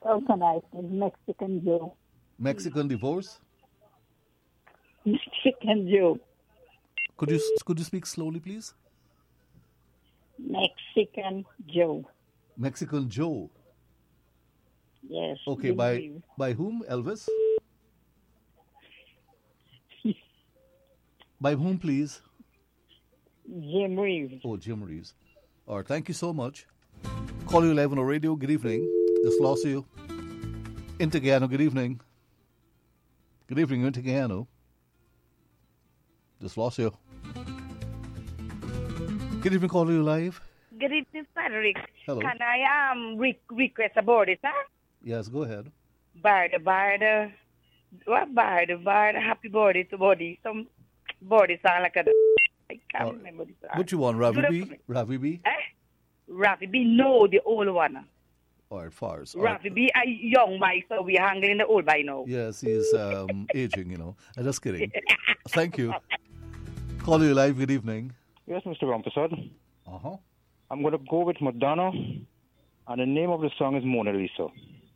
song tonight is Mexican Joe. Mexican divorce? Mexican Joe. Could you speak slowly, please? Mexican Joe. Mexican Joe. Yes. Okay, by whom? Elvis? By whom, please? Jim Reeves. Oh, Jim Reeves. All right, thank you so much. Call you live on the radio. Good evening. Just lost you. Integano, good evening. Good evening, Integano. Just lost you. Good evening, call you live. Good evening, Frederick. Hello. Can I request about it, sir? Yes, go ahead. Barda. What Barda? Happy birthday to body. Some body sound like a. I can't remember the song. What you want, Ravi B? Ravi B? Ravi B, no, the old one. All right, Fars. Ravi B, a young boy, so we're hanging the old boy now. Yes, he's aging, you know. I'm just kidding. Thank you. Call you live. Good evening. Yes, Mr. Rampasad. Uh-huh. I'm going to go with Madonna, and the name of the song is Mona Lisa.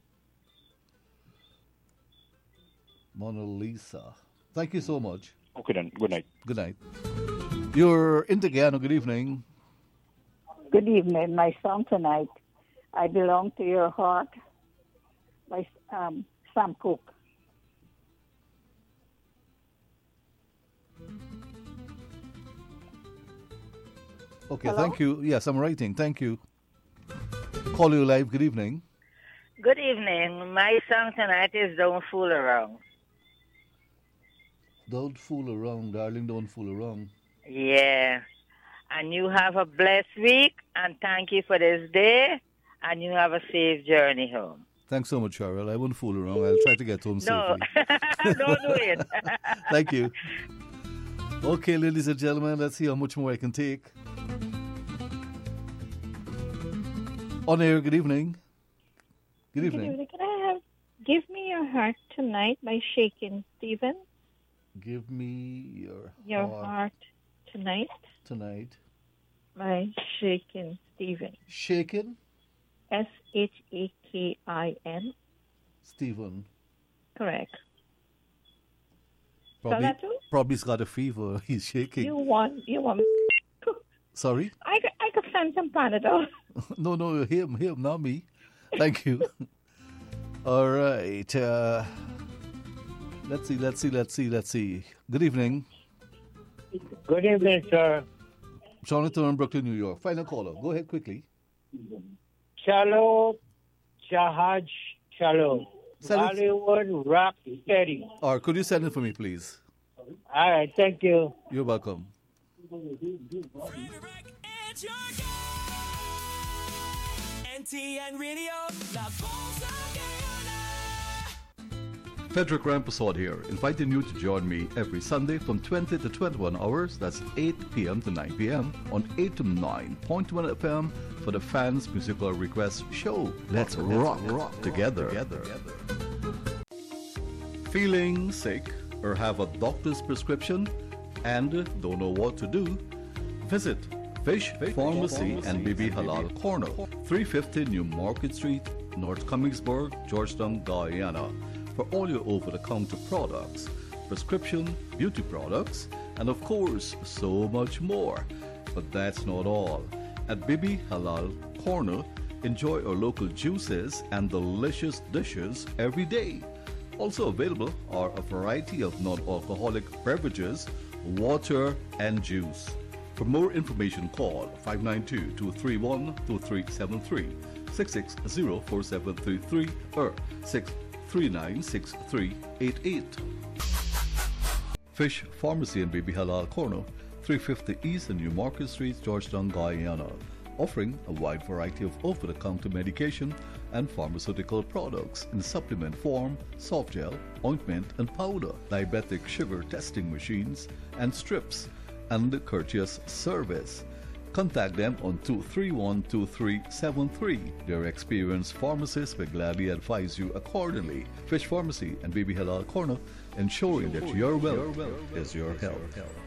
Mona Lisa. Thank you so much. Okay then, good night. Good night. You're in Tegano. Good evening. Good evening. My song tonight, I Belong to Your Heart, by Sam Cooke. Okay, Hello? thank you. Yes, I'm writing. Thank you. Call you live. Good evening. Good evening. My song tonight is Don't Fool Around. Don't fool around, darling. Don't fool around. Yeah. And you have a blessed week, and thank you for this day, and you have a safe journey home. Thanks so much, Cheryl. I won't fool around. I'll try to get home No, safely. don't do it. Thank you. Okay, ladies and gentlemen, let's see how much more I can take. On air, good evening. Good evening. Can I have Give Me Your Heart Tonight by Shakin' Stephen? Give me Your Heart Tonight tonight. by Shakin' Stephen. Shaken? Shakin. Stephen. Correct. Probably, that too? probably he's got a fever. He's shaking. You want Sorry? I could send some Panadol. No, him, not me. Thank you. All right. Let's see. Good evening. Good evening, sir. Jonathan in Brooklyn, New York. Final caller. Go ahead quickly. Shalom, Jahaj, Shalom. Hollywood Rock Steady. Or could you send it for me, please? All right, thank you. You're welcome. NTN Radio, La Cosa Frederick Rampasad here, inviting you to join me every Sunday from 20 to 21 hours, that's 8 p.m. to 9 p.m. on 8 to 9.1 FM for the Fans Musical Request Show. Let's rock together. Feeling sick or have a doctor's prescription and don't know what to do? Visit Fish Pharmacy and Bibi Halal Corner, 350 New Market Street, North Cummingsburg, Georgetown, Guyana, for all your over-the-counter products, prescription, beauty products, and of course, so much more. But that's not all. At Bibi Halal Corner, enjoy our local juices and delicious dishes every day. Also available are a variety of non-alcoholic beverages, water, and juice. For more information, call 592-231-2373, 660-4733, or 639-6388. Fish Pharmacy and Bibi Halal Corner, 350 East and New Market Street, Georgetown, Guyana, offering a wide variety of over-the-counter medication and pharmaceutical products in supplement form, soft gel, ointment, and powder, diabetic sugar testing machines, and strips, and courteous service. Contact them on 231-2373. Their experienced pharmacists will gladly advise you accordingly. Fish Pharmacy and Bibi Halal Corner, ensuring that your wealth is your health.